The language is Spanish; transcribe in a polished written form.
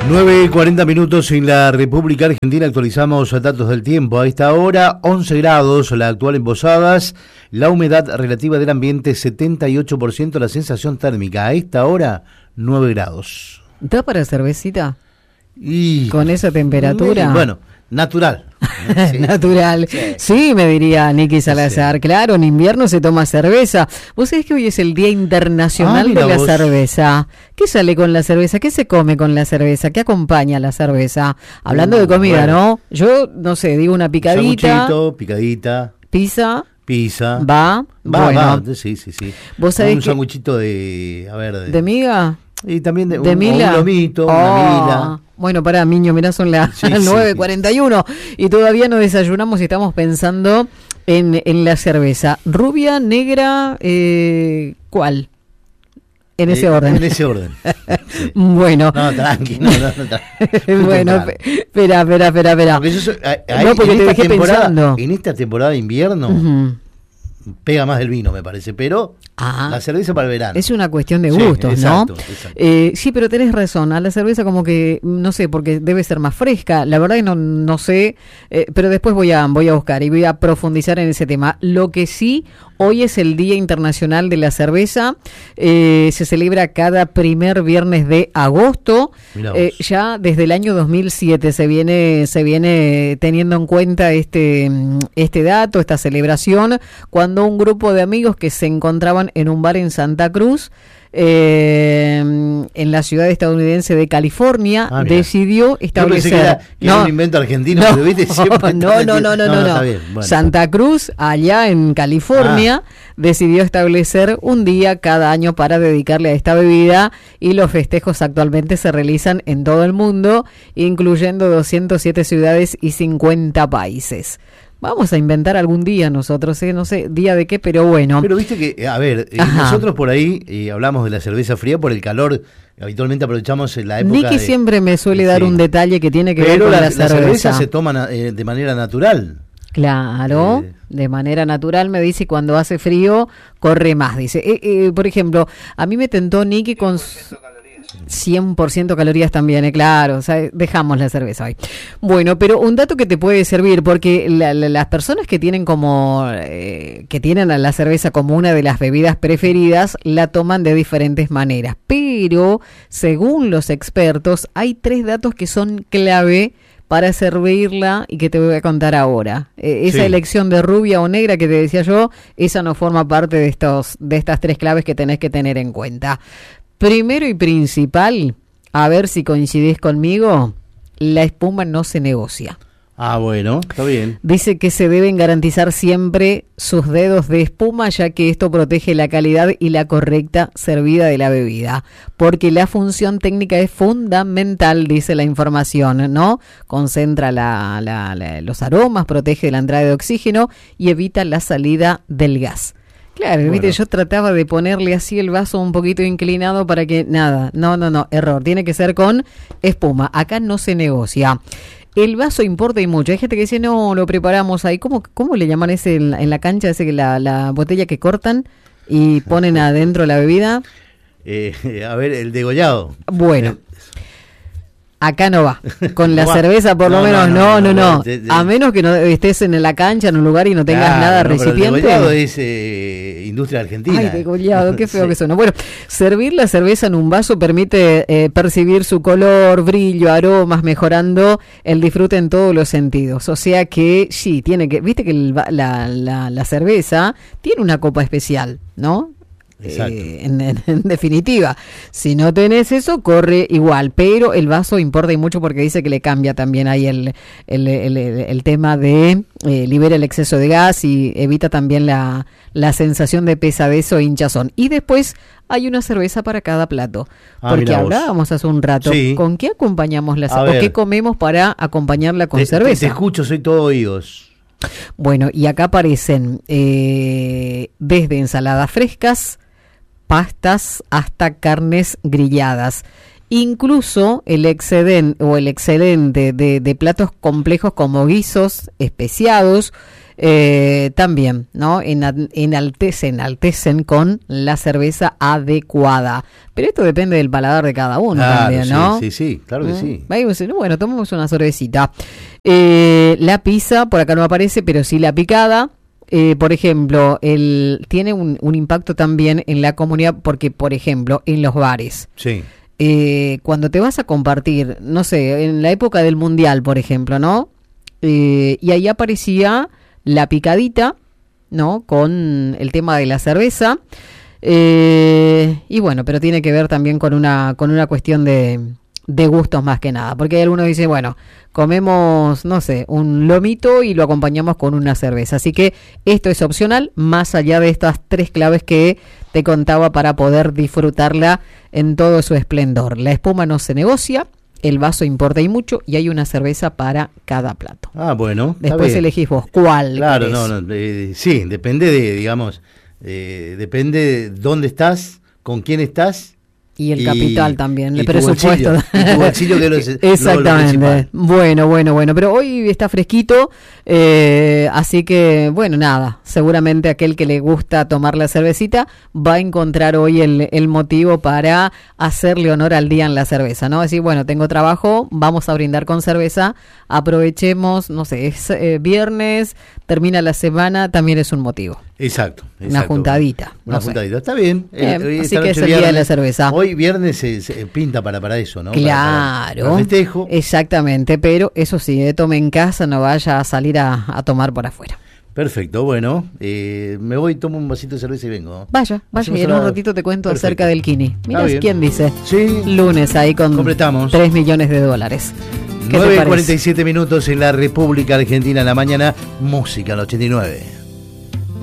9:40 en la República Argentina. Actualizamos datos del tiempo. A esta hora, 11 grados, la actual en Posadas. La humedad relativa del ambiente, 78%. La sensación térmica, a esta hora, 9 grados. ¿Da para cervecita? Y ¿con esa temperatura? Bueno, natural. Sí. Natural. Sí, me diría Nicky Salazar. Sí. Claro, en invierno se toma cerveza. ¿Vos sabés que hoy es el Día Internacional de la Cerveza? ¿Qué sale con la cerveza? ¿Qué se come con la cerveza? ¿Qué acompaña la cerveza? Hablando de comida, bueno, ¿no? Yo, no sé, digo una picadita. Picadita. Pizza. Va. Bueno. Sí. ¿Vos sabés un sanguchito de... A ver, ¿de miga? Y también de mila. Un lomito, una mila. Bueno, pará, Miño, mirá, son las 9:41 y todavía no desayunamos y estamos pensando en la cerveza. Rubia, negra, ¿cuál? En ese orden. En ese orden. Sí. Bueno. No, tranquilo. Bueno, espera. Porque porque te dejé pensando. En esta temporada de invierno pega más el vino, me parece, pero la cerveza para el verano. Es una cuestión de gustos, exacto, ¿no? Exacto. Sí, pero tenés razón, a la cerveza como que, no sé, porque debe ser más fresca, la verdad que no sé, pero después voy a buscar y voy a profundizar en ese tema. Lo que sí, hoy es el Día Internacional de la Cerveza, se celebra cada primer viernes de agosto, ya desde el año 2007 se viene teniendo en cuenta este dato, esta celebración, cuando un grupo de amigos que se encontraban en un bar en Santa Cruz, en la ciudad estadounidense de California, decidió establecer... Yo pensé que era un invento argentino, pero viste siempre... No. Está bien, bueno. Santa Cruz, allá en California, decidió establecer un día cada año para dedicarle a esta bebida, y los festejos actualmente se realizan en todo el mundo, incluyendo 207 ciudades y 50 países. Vamos a inventar algún día nosotros, no sé, día de qué, pero bueno. Pero viste que, a ver, nosotros por ahí hablamos de la cerveza fría por el calor, habitualmente aprovechamos la época Nicky siempre me suele dar un detalle que tiene que ver con la cerveza. La cerveza se toma de manera natural. Claro, de manera natural, me dice, cuando hace frío corre más, dice. Por ejemplo, a mí me tentó Nicky con 100% calorías también, claro, o sea, dejamos la cerveza hoy. Bueno, pero un dato que te puede servir, porque las personas que tienen que tienen a la cerveza como una de las bebidas preferidas, la toman de diferentes maneras, pero según los expertos, hay 3 datos que son clave para servirla y que te voy a contar ahora. Esa elección de rubia o negra que te decía yo, esa no forma parte de estas 3 claves que tenés que tener en cuenta. Primero y principal, a ver si coincidís conmigo, la espuma no se negocia. Bueno, está bien. Dice que se deben garantizar siempre sus dedos de espuma, ya que esto protege la calidad y la correcta servida de la bebida, porque la función técnica es fundamental, dice la información, ¿no? Concentra los aromas, protege la entrada de oxígeno y evita la salida del gas. Claro, bueno. Viste, yo trataba de ponerle así el vaso un poquito inclinado para que no, error, tiene que ser con espuma, acá no se negocia. El vaso importa y mucho, hay gente que dice, no, lo preparamos ahí, ¿cómo le llaman ese en la cancha, ese la botella que cortan y ponen adentro la bebida? A ver, el degollado. Bueno. Acá no va, con la cerveza por lo menos no. A menos que no estés en la cancha, en un lugar y no tengas nada recipiente. Pero el degollado es industria argentina. Ay, degollado, qué feo que suena. Bueno, servir la cerveza en un vaso permite percibir su color, brillo, aromas, mejorando el disfrute en todos los sentidos. O sea que sí, viste que la cerveza tiene una copa especial, ¿no? En definitiva, si no tenés eso, corre igual, pero el vaso importa y mucho porque dice que le cambia también ahí el tema de libera el exceso de gas y evita también la sensación de pesadez o hinchazón. Y después hay una cerveza para cada plato, porque hablábamos hace un rato, ¿con qué acompañamos la cerveza? ¿O qué comemos para acompañarla con cerveza? Te escucho, soy todo oídos. Bueno, y acá aparecen desde ensaladas frescas, pastas hasta carnes grilladas. Incluso el excedente de platos complejos como guisos especiados, también, ¿no? Enaltecen con la cerveza adecuada. Pero esto depende del paladar de cada uno también, ¿no? Sí, claro que sí. Bueno, tomamos una cervecita. La pizza, por acá no aparece, pero sí la picada. Por ejemplo, tiene un impacto también en la comunidad, porque, por ejemplo, en los bares. Sí. Cuando te vas a compartir, no sé, en la época del Mundial, por ejemplo, ¿no? Y ahí aparecía la picadita, ¿no? Con el tema de la cerveza. Y bueno, pero tiene que ver también con una cuestión de gustos más que nada. Porque algunos dicen, bueno, comemos, no sé, un lomito y lo acompañamos con una cerveza. Así que esto es opcional, más allá de estas 3 claves que te contaba para poder disfrutarla en todo su esplendor. La espuma no se negocia, el vaso importa y mucho, y hay una cerveza para cada plato. Bueno. Después elegís vos cuál. Claro, sí, depende depende de dónde estás, con quién estás. Y el capital también, el presupuesto. Y tu bolsillo que exactamente. Bueno, pero hoy está fresquito, así que, bueno, nada, seguramente aquel que le gusta tomar la cervecita va a encontrar hoy el motivo para hacerle honor al día en la cerveza, ¿no? Decir, bueno, tengo trabajo, vamos a brindar con cerveza, aprovechemos, no sé, es viernes, termina la semana, también es un motivo. Exacto. Una juntadita. Una juntadita, está bien. Así que es el día de la cerveza. Hoy viernes se pinta para eso, ¿no? Claro. Para festejo. Exactamente, pero eso sí, tome en casa, no vaya a salir a tomar por afuera. Perfecto, bueno, me voy, tomo un vasito de cerveza y vengo. Vaya, y en un ratito te cuento acerca del Kini. Mirá quién dice. Sí. Lunes ahí con completamos. $3 millones. 9:47 minutos en la República Argentina en la mañana, música al 89.